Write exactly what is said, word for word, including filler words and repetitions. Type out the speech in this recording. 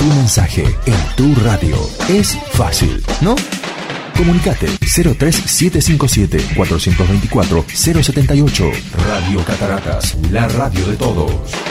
tu mensaje en tu radio. Es fácil, ¿no? Comunicate cero tres siete cinco siete cuatro dos cuatro cero siete ocho. Radio Cataratas, la radio de todos.